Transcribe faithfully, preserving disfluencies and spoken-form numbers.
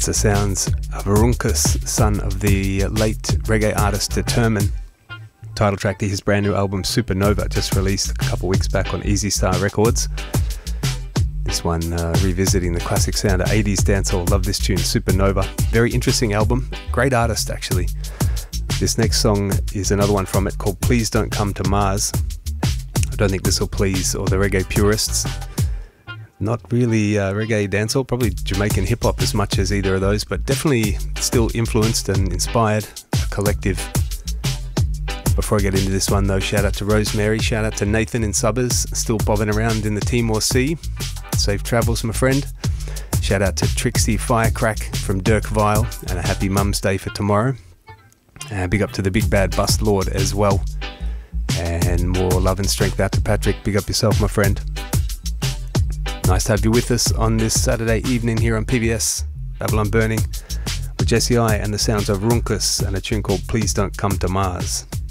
That's the sounds of Runkus, son of the late reggae artist Determine. Title track to his brand new album Supernova, just released a couple weeks back on Easy Star Records. This one uh, revisiting the classic sound of eighties dancehall. Love this tune, Supernova. Very interesting album, great artist actually. This next song is another one from it called Please Don't Come to Mars. I don't think this will please all the reggae purists. Not really uh, reggae dancehall, probably Jamaican hip-hop as much as either of those, but definitely still influenced and inspired a collective. Before I get into this one though, shout out to Rosemary, shout out to Nathan in Subbers, still bobbing around in the Timor Sea. Safe travels, my friend. Shout out to Trixie Firecrack from Dirk Vile, and a happy Mum's Day for tomorrow. And big up to the Big Bad Bust Lord as well. And more love and strength out to Patrick. Big up yourself, my friend. Nice to have you with us on this Saturday evening here on P B S, Babylon Burning, with Jesse I and the sounds of Runkus and a tune called Please Don't Come to Mars.